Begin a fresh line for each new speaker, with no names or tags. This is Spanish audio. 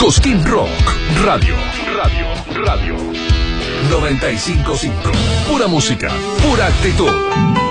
Cosquín Rock Radio. 95.5. Pura música, pura actitud.